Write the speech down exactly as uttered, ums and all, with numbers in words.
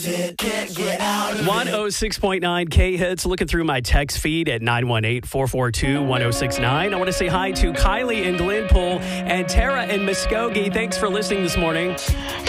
one oh six point nine K-Hits. Looking through my text feed at nine one eight, four four two, one oh six nine. I want to say hi to Kylie in Glenpool and Tara in Muskogee. Thanks for listening this morning.